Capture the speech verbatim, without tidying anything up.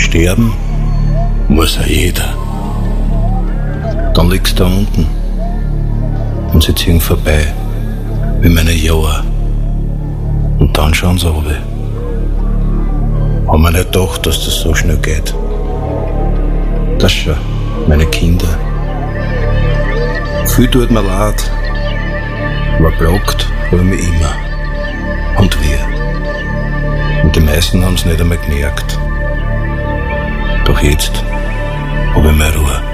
Sterben muss ja jeder. Dann liegst du da unten und sie ziehen vorbei, wie meine Jahre. Und dann schauen sie runter. Haben wir nicht gedacht, dass das so schnell geht. Das schon, meine Kinder. Viel tut mir leid, aber plagt wollen wir immer. Und wir. Und die meisten haben's nicht einmal gemerkt. Doch jetzt hab ich meine Ruhe.